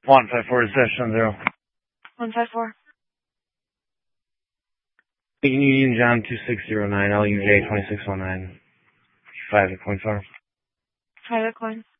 154 session 0. 154. Union John 2609, LUJ 2619. 5 at coin farm. 5 at coin.